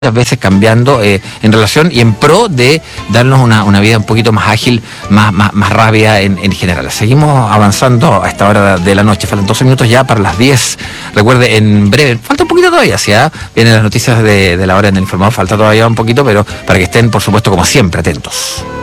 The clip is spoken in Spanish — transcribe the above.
muchas veces cambiando en relación y en pro de darnos una vida un poquito más ágil, más rápida en general. Seguimos avanzando a esta hora de la noche, faltan 12 minutos ya para las 10. Recuerde, en breve, falta un poquito todavía, ¿sí? Vienen las noticias de la hora en el informado, falta todavía un poquito, pero para que estén, por supuesto, como siempre, atentos.